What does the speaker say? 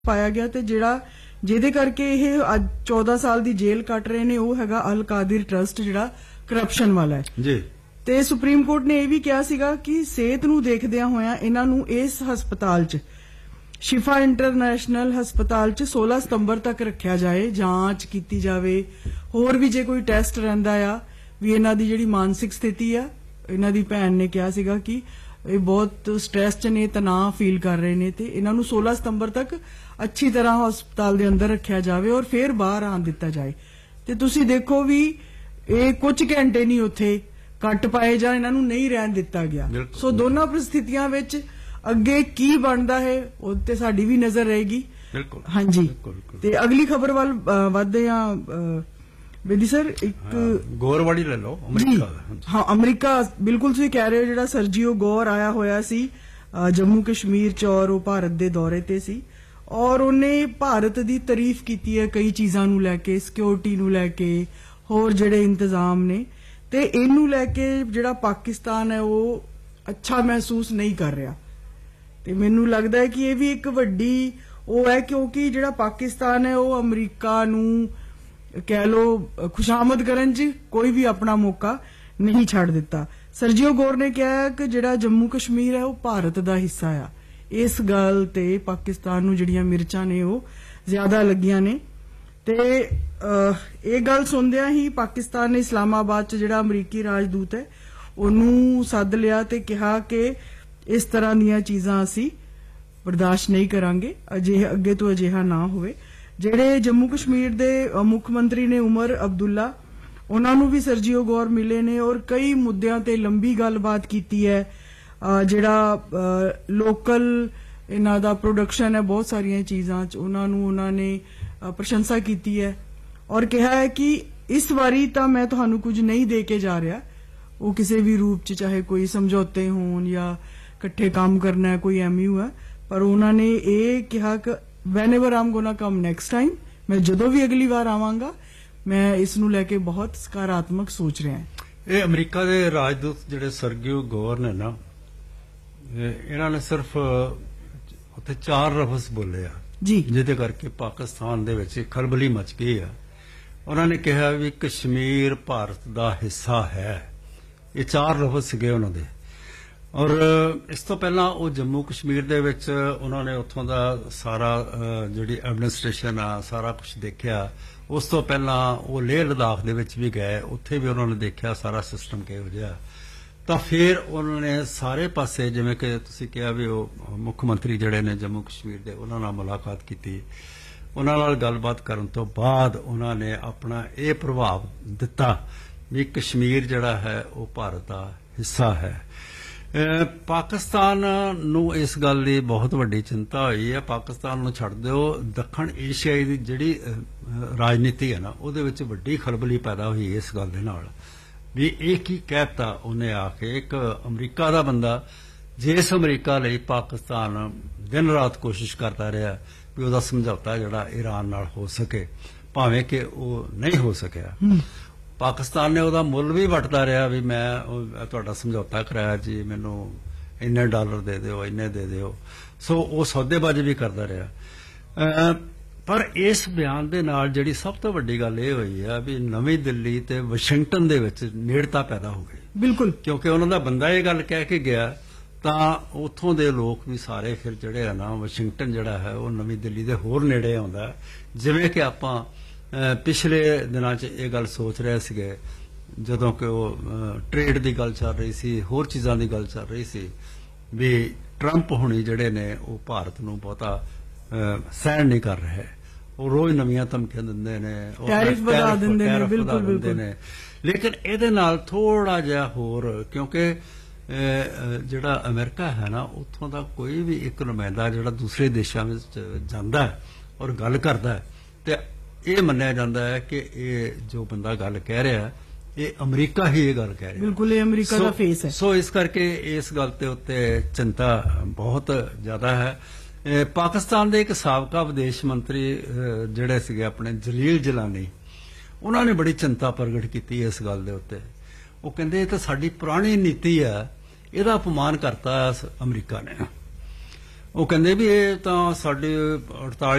ਪਾਇਆ ਗਿਆ ਤੇ ਜਿਹੜਾ ਜਿਹਦੇ ਕਰਕੇ ਇਹ ਅੱਜ 14 ਸਾਲ ਦੀ ਜੇਲ੍ਹ ਕੱਟ ਰਹੇ ਨੇ ਉਹ ਹੈਗਾ ਅਲ ਕਾਦਿਰ ਟਰਸਟ ਜਿਹੜਾ ਕਰਪਸ਼ਨ ਵਾਲਾ ਹੈ ਜੀ। ਤੇ ਸੁਪਰੀਮ ਕੋਰਟ ਨੇ ਇਹ ਵੀ ਕਿਹਾ ਸੀਗਾ ਕਿ ਸਿਹਤ ਨੂੰ ਦੇਖਦਿਆਂ ਹੋਇਆਂ ਇਹਨਾਂ ਨੂੰ ਇਸ ਹਸਪਤਾਲ 'ਚ ਸ਼ਿਫਾ ਇੰਟਰਨੈਸ਼ਨਲ ਹਸਪਤਾਲ 'ਚ 16 ਸਤੰਬਰ ਤੱਕ ਰੱਖਿਆ ਜਾਏ, ਜਾਂਚ ਕੀਤੀ ਜਾਵੇ, ਹੋਰ ਵੀ ਜੇ ਕੋਈ ਟੈਸਟ ਰਹਿੰਦਾ ਆ ਵੀ ਇਹਨਾਂ ਦੀ ਜਿਹੜੀ ਮਾਨਸਿਕ ਸਥਿਤੀ ਆ। ਇਹਨਾਂ ਦੀ ਭੈਣ ਨੇ ਕਿਹਾ ਸੀਗਾ ਕਿ ਇਹ ਬਹੁਤ ਸਟ੍ਰੈਸ 'ਚ ਨੇ, ਤਣਾਅ ਫੀਲ ਕਰ ਰਹੇ ਨੇ ਤੇ ਇਹਨਾਂ ਨੂੰ 16 ਸਤੰਬਰ ਤੱਕ ਅੱਛੀ ਤਰ੍ਹਾਂ ਹਸਪਤਾਲ ਦੇ ਅੰਦਰ ਰੱਖਿਆ ਜਾਵੇ ਔਰ ਫਿਰ ਬਾਹਰ ਆਣ ਦਿੱਤਾ ਜਾਏ। ਤੇ ਤੁਸੀਂ ਦੇਖੋ ਵੀ ਇਹ ਕੁਝ ਘੰਟੇ ਨਹੀਂ ਉੱਥੇ ਕੱਟ ਪਾਏ ਜਾਂ ਇਹਨਾਂ ਨੂੰ ਨਹੀਂ ਰਹਿਣ ਦਿੱਤਾ ਗਿਆ। ਸੋ ਦੋਨਾਂ परिस्थितियां ਵਿੱਚ ਅੱਗੇ ਕੀ ਬਣਦਾ ਹੈ ਉਹ ਤੇ ਸਾਡੀ ਵੀ ਨਜ਼ਰ ਰਹੇਗੀ। ਬਿਲਕੁਲ ਹਾਂਜੀ। ਤੇ ਅਗਲੀ ਖਬਰ ਵੱਲ ਵਧਦੇ ਹਾਂ ਬੇਦੀ ਸਰ। ਇੱਕ ਗੌਰ ਵਾਲੀ ਲੈ ਲਓ, ਅਮਰੀਕਾ। ਹਾਂ, ਅਮਰੀਕਾ ਬਿਲਕੁਲ ਤੁਸੀਂ ਕਹਿ ਰਹੇ ਹੋ। ਜਿਹੜਾ ਸਰਜੀਓ ਗੌਰ ਆਇਆ ਹੋਇਆ ਸੀ ਜੰਮੂ ਕਸ਼ਮੀਰ ਚ ਔਰ ਉਹ ਭਾਰਤ ਦੇ ਦੌਰੇ ਤੇ ਸੀ ਔਰ ਉਹਨੇ ਭਾਰਤ ਦੀ ਤਾਰੀਫ ਕੀਤੀ ਹੈ ਕਈ ਚੀਜ਼ਾਂ ਨੂੰ ਲੈ ਕੇ, ਸਿਕਿਉਰਿਟੀ ਨੂੰ ਲੈ ਕੇ, ਹੋਰ ਜਿਹੜੇ ਇੰਤਜ਼ਾਮ ਨੇ। ਤੇ ਇਹਨੂੰ ਲੈ ਕੇ ਜਿਹੜਾ ਪਾਕਿਸਤਾਨ ਹੈ ਉਹ ਅੱਛਾ ਮਹਿਸੂਸ ਨਹੀਂ ਕਰ ਰਿਹਾ ਤੇ ਮੈਨੂੰ ਲੱਗਦਾ ਹੈ ਕਿ ਇਹ ਵੀ ਇੱਕ ਵੱਡੀ ਉਹ ਹੈ ਕਿਉਂਕਿ ਜਿਹੜਾ ਪਾਕਿਸਤਾਨ ਹੈ ਉਹ ਅਮਰੀਕਾ ਨੂੰ ਕਹਿ ਲੋ ਖੁਸ਼ਾਮਦ ਕਰਨ 'ਚ ਕੋਈ ਵੀ ਆਪਣਾ ਮੌਕਾ ਨਹੀਂ ਛੱਡ ਦਿੱਤਾ। ਸਰਜੀਓ ਗੌਰ ਨੇ ਕਿਹਾ ਕਿ ਜਿਹੜਾ ਜੰਮੂ ਕਸ਼ਮੀਰ ਹੈ ਉਹ ਭਾਰਤ ਦਾ ਹਿੱਸਾ ਆ। ਇਸ ਗੱਲ ਤੇ ਪਾਕਿਸਤਾਨ ਨੂੰ ਜਿਹੜੀਆਂ ਮਿਰਚਾਂ ਨੇ ਉਹ ਜ਼ਿਆਦਾ ਲੱਗੀਆਂ ਨੇ ਤੇ ਇਹ ਗੱਲ ਸੁਣਦਿਆਂ ਹੀ ਪਾਕਿਸਤਾਨ ਨੇ ਇਸਲਾਮਾਬਾਦ 'ਚ ਜਿਹੜਾ ਅਮਰੀਕੀ ਰਾਜਦੂਤ ਹੈ ਉਹਨੂੰ ਸੱਦ ਲਿਆ ਤੇ ਕਿਹਾ ਕਿ ਇਸ ਤਰ੍ਹਾਂ ਦੀਆਂ ਚੀਜ਼ਾਂ ਅਸੀਂ ਬਰਦਾਸ਼ਤ ਨਹੀਂ ਕਰਾਂਗੇ, ਅੱਗੇ ਤੋਂ ਅਜਿਹਾ ਨਾ ਹੋਵੇ। ਜਿਹੜੇ ਜੰਮੂ ਕਸ਼ਮੀਰ ਦੇ ਮੁੱਖ ਮੰਤਰੀ ਨੇ ਉਮਰ ਅਬਦੁੱਲਾ, ਉਹਨਾਂ ਨੂੰ ਵੀ ਸਰਜੀਓ ਗੌਰ ਮਿਲੇ ਨੇ ਔਰ ਕਈ ਮੁੱਦਿਆਂ ਤੇ ਲੰਬੀ ਗੱਲਬਾਤ ਕੀਤੀ ਹੈ। ਜਿਹੜਾ ਲੋਕਲ ਇਹਨਾਂ ਦਾ ਪ੍ਰੋਡਕਸ਼ਨ ਹੈ ਬਹੁਤ ਸਾਰੀਆਂ ਚੀਜ਼ਾਂ 'ਚ ਉਹਨਾਂ ਨੇ ਪ੍ਰਸ਼ੰਸਾ ਕੀਤੀ ਹੈ ਔਰ ਕਿਹਾ ਹੈ ਕਿ ਇਸ ਵਾਰੀ ਤਾਂ ਮੈਂ ਤੁਹਾਨੂੰ ਕੁਝ ਨਹੀਂ ਦੇ ਕੇ ਜਾ ਰਿਹਾ, ਉਹ ਕਿਸੇ ਵੀ ਰੂਪ 'ਚ ਚਾਹੇ ਕੋਈ ਸਮਝੌਤੇ ਹੋਣ ਜਾਂ ਇਕੱਠੇ ਕੰਮ ਕਰਨਾ ਹੈ, ਕੋਈ ਐਮਯੂ ਹੈ, ਪਰ ਉਹਨਾਂ ਨੇ ਇਹ ਕਿਹਾ ਕਿ whenever I'm gonna come next time, ਮੈਂ ਜਦੋਂ ਵੀ ਅਗਲੀ ਵਾਰ ਆਵਾਂਗਾ ਮੈਂ ਇਸ ਨੂੰ ਲੈ ਕੇ ਬਹੁਤ ਸਕਾਰਾਤਮਕ ਸੋਚ ਰਿਹਾ ਹਾਂ। ਇਹ ਅਮਰੀਕਾ ਦੇ ਰਾਜਦੂਤ ਜਿਹੜੇ ਸਰਜੀਓ ਗੌਰ ਨੇ ਨਾ, ਇਹਨਾਂ ਨੇ ਸਿਰਫ ਉੱਥੇ 4 ਲਫ਼ਜ਼ ਬੋਲੇ ਆ ਜੀ, ਜਿਹਦੇ ਕਰਕੇ ਪਾਕਿਸਤਾਨ ਦੇ ਵਿੱਚ ਖਲਬਲੀ ਮਚ ਗਈ ਆ। ਉਹਨਾਂ ਨੇ ਕਿਹਾ ਵੀ ਕਸ਼ਮੀਰ ਭਾਰਤ ਦਾ ਹਿੱਸਾ ਹੈ। ਇਹ 4 ਲਫ਼ਜ਼ ਸੀਗੇ ਉਹਨਾਂ ਦੇ। ਔਰ ਇਸ ਤੋਂ ਪਹਿਲਾਂ ਉਹ ਜੰਮੂ ਕਸ਼ਮੀਰ ਦੇ ਵਿੱਚ ਉਹਨਾਂ ਨੇ ਉੱਥੋਂ ਦਾ ਸਾਰਾ ਜਿਹੜੀ ਐਡਮਿਨਿਸਟ੍ਰੇਸ਼ਨ ਆ ਸਾਰਾ ਕੁਝ ਦੇਖਿਆ। ਉਸ ਤੋਂ ਪਹਿਲਾਂ ਉਹ ਲੇਹ ਲਦਾਖ ਦੇ ਵਿੱਚ ਵੀ ਗਏ, ਉੱਥੇ ਵੀ ਉਹਨਾਂ ਨੇ ਦੇਖਿਆ ਸਾਰਾ ਸਿਸਟਮ ਕਿਹੋ ਜਿਹਾ। ਤਾਂ ਫਿਰ ਉਹਨਾਂ ਨੇ ਸਾਰੇ ਪਾਸੇ, ਜਿਵੇਂ ਕਿ ਤੁਸੀਂ ਕਿਹਾ ਵੀ ਉਹ ਮੁੱਖ ਮੰਤਰੀ ਜਿਹੜੇ ਨੇ ਜੰਮੂ ਕਸ਼ਮੀਰ ਦੇ, ਉਹਨਾਂ ਨਾਲ ਮੁਲਾਕਾਤ ਕੀਤੀ। ਉਹਨਾਂ ਨਾਲ ਗੱਲਬਾਤ ਕਰਨ ਤੋਂ ਬਾਅਦ ਉਹਨਾਂ ਨੇ ਆਪਣਾ ਇਹ ਪ੍ਰਭਾਵ ਦਿੱਤਾ ਵੀ ਕਸ਼ਮੀਰ ਜਿਹੜਾ ਹੈ ਉਹ ਭਾਰਤ ਦਾ ਹਿੱਸਾ ਹੈ। ਪਾਕਿਸਤਾਨ ਨੂੰ ਇਸ ਗੱਲ ਦੀ ਬਹੁਤ ਵੱਡੀ ਚਿੰਤਾ ਹੋਈ ਹੈ। ਪਾਕਿਸਤਾਨ ਨੂੰ ਛੱਡ ਦਿਓ, ਦੱਖਣ ਏਸ਼ੀਆਈ ਦੀ ਜਿਹੜੀ ਰਾਜਨੀਤੀ ਹੈ ਨਾ ਉਹਦੇ ਵਿੱਚ ਵੱਡੀ ਖਲਬਲੀ ਪੈਦਾ ਹੋਈ ਇਸ ਗੱਲ ਦੇ ਨਾਲ ਵੀ ਇਹ ਕੀ ਕਹਿਤਾ ਉਹਨੇ ਆ ਕੇ। ਇੱਕ ਅਮਰੀਕਾ ਦਾ ਬੰਦਾ, ਜਿਸ ਅਮਰੀਕਾ ਲਈ ਪਾਕਿਸਤਾਨ ਦਿਨ ਰਾਤ ਕੋਸ਼ਿਸ਼ ਕਰਦਾ ਰਿਹਾ ਵੀ ਉਹਦਾ ਸਮਝੌਤਾ ਜਿਹੜਾ ਈਰਾਨ ਨਾਲ ਹੋ ਸਕੇ, ਭਾਵੇਂ ਕਿ ਉਹ ਨਹੀਂ ਹੋ ਸਕਿਆ। ਪਾਕਿਸਤਾਨ ਨੇ ਉਹਦਾ ਮੁੱਲ ਵੀ ਵੱਟਦਾ ਰਿਹਾ ਵੀ ਮੈਂ ਤੁਹਾਡਾ ਸਮਝੌਤਾ ਕਰਾਇਆ ਜੀ, ਮੈਨੂੰ ਇੰਨੇ ਡਾਲਰ ਦੇ ਦਿਓ, ਇੰਨੇ ਦੇ ਦਿਓ। ਸੋ ਉਹ ਸੌਦੇਬਾਜ਼ੀ ਵੀ ਕਰਦਾ ਰਿਹਾ। ਪਰ ਇਸ ਬਿਆਨ ਦੇ ਨਾਲ ਜਿਹੜੀ ਸਭ ਤੋਂ ਵੱਡੀ ਗੱਲ ਇਹ ਹੋਈ ਆ ਵੀ ਨਵੀਂ ਦਿੱਲੀ ਤੇ ਵਾਸ਼ਿੰਗਟਨ ਦੇ ਵਿੱਚ ਨੇੜਤਾ ਪੈਦਾ ਹੋ ਗਈ। ਬਿਲਕੁਲ, ਕਿਉਂਕਿ ਉਹਨਾਂ ਦਾ ਬੰਦਾ ਇਹ ਗੱਲ ਕਹਿ ਕੇ ਗਿਆ ਤਾਂ ਉੱਥੋਂ ਦੇ ਲੋਕ ਵੀ ਸਾਰੇ ਫਿਰ ਜਿਹੜੇ ਆ ਨਾ, ਵਾਸ਼ਿੰਗਟਨ ਜਿਹੜਾ ਹੈ ਉਹ ਨਵੀਂ ਦਿੱਲੀ ਦੇ ਹੋਰ ਨੇੜੇ ਆਉਂਦਾ। ਜਿਵੇਂ ਕਿ ਆਪਾਂ ਪਿਛਲੇ ਦਿਨਾਂ 'ਚ ਇਹ ਗੱਲ ਸੋਚ ਰਹੇ ਸੀਗੇ ਜਦੋਂ ਕਿ ਉਹ ਟ੍ਰੇਡ ਦੀ ਗੱਲ ਚੱਲ ਰਹੀ ਸੀ, ਹੋਰ ਚੀਜ਼ਾਂ ਦੀ ਗੱਲ ਚੱਲ ਰਹੀ ਸੀ ਵੀ ਟਰੰਪ ਹੁਣੀ ਜਿਹੜੇ ਨੇ ਉਹ ਭਾਰਤ ਨੂੰ ਬਹੁਤਾ ਸਹਿਣ ਨਹੀਂ ਕਰ ਰਹੇ। ਉਹ ਰੋਜ਼ ਨਵੀਆਂ ਧਮਕੀਆਂ ਦਿੰਦੇ ਨੇ, ਟੈਰਿਫ ਵਧਾ ਦਿੰਦੇ ਨੇ। ਬਿਲਕੁਲ। ਲੇਕਿਨ ਇਹਦੇ ਨਾਲ ਥੋੜਾ ਜਿਹਾ ਹੋਰ, ਕਿਉਂਕਿ ਜਿਹੜਾ ਅਮਰੀਕਾ ਹੈ ਨਾ ਉੱਥੋਂ ਦਾ ਕੋਈ ਵੀ ਇੱਕ ਨੁਮਾਇੰਦਾ ਜਿਹੜਾ ਦੂਸਰੇ ਦੇਸ਼ਾਂ ਵਿੱਚ ਜਾਂਦਾ ਔਰ ਗੱਲ ਕਰਦਾ ਤੇ ਇਹ ਮੰਨਿਆ ਜਾਂਦਾ ਹੈ ਕਿ ਇਹ ਜੋ ਬੰਦਾ ਗੱਲ ਕਹਿ ਰਿਹਾ ਇਹ ਅਮਰੀਕਾ ਹੀ ਇਹ ਗੱਲ ਕਹਿ ਰਿਹਾ। ਬਿਲਕੁਲ, ਇਹ ਅਮਰੀਕਾ ਦਾ ਫੇਸ ਹੈ। ਸੋ ਇਸ ਕਰਕੇ ਇਸ ਗੱਲ ਤੇ ਉੱਤੇ ਚਿੰਤਾ ਬਹੁਤ ਜ਼ਿਆਦਾ ਹੈ। ਪਾਕਿਸਤਾਨ ਦੇ ਇੱਕ ਸਾਬਕਾ ਵਿਦੇਸ਼ ਮੰਤਰੀ ਜਿਹੜੇ ਸੀਗੇ ਆਪਣੇ ਜਲੀਲ ਜਲਾਨੀ, ਉਹਨਾਂ ਨੇ ਬੜੀ ਚਿੰਤਾ ਪ੍ਰਗਟ ਕੀਤੀ ਇਸ ਗੱਲ ਦੇ ਉੱਤੇ। ਉਹ ਕਹਿੰਦੇ ਇਹ ਤਾਂ ਸਾਡੀ ਪੁਰਾਣੀ ਨੀਤੀ ਹੈ, ਇਹਦਾ ਅਪਮਾਨ ਕਰਤਾ ਅਮਰੀਕਾ ਨੇ। ਉਹ ਕਹਿੰਦੇ ਵੀ ਇਹ ਤਾਂ ਸਾਡੇ 48